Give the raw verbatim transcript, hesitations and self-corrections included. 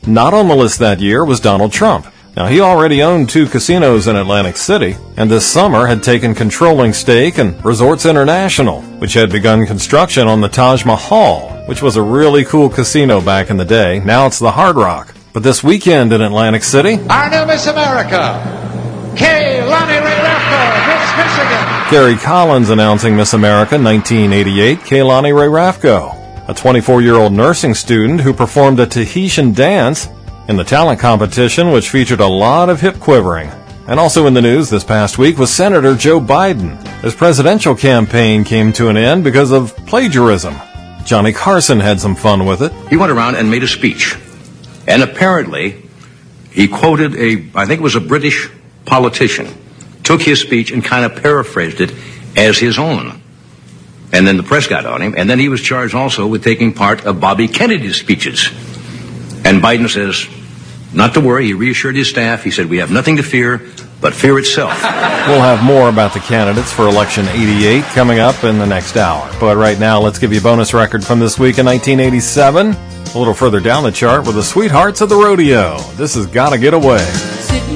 Not on the list that year was Donald Trump. Now, he already owned two casinos in Atlantic City, and this summer had taken controlling stake in Resorts International, which had begun construction on the Taj Mahal, which was a really cool casino back in the day. Now it's the Hard Rock. But this weekend in Atlantic City, our new Miss America, Keilani Ray Rafko, Miss Michigan. Gary Collins announcing Miss America nineteen eighty-eight, Keilani Ray Rafko, a twenty-four-year-old nursing student who performed a Tahitian dance in the talent competition, which featured a lot of hip quivering. And also in the news this past week was Senator Joe Biden. His presidential campaign came to an end because of plagiarism. Johnny Carson had some fun with it. He went around and made a speech. And apparently, he quoted a, I think it was a British politician, took his speech and kind of paraphrased it as his own. And then the press got on him, and then he was charged also with taking part of Bobby Kennedy's speeches. And Biden says, not to worry, he reassured his staff. He said, we have nothing to fear but fear itself. We'll have more about the candidates for Election eighty-eight coming up in the next hour. But right now, let's give you a bonus record from this week in nineteen eighty-seven. A little further down the chart with the Sweethearts of the Rodeo. This has Gotta Get Away.